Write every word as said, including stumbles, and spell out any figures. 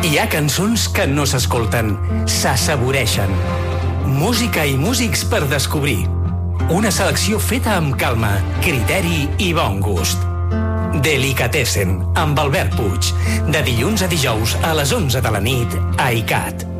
Hi ha cançons que no s'escolten, s'assaboreixen. Música i músics per descobrir. Una selecció feta amb calma, criteri i bon gust. Delicatessen, amb Albert Puig. De dilluns a dijous a les onze de la nit a ICAT.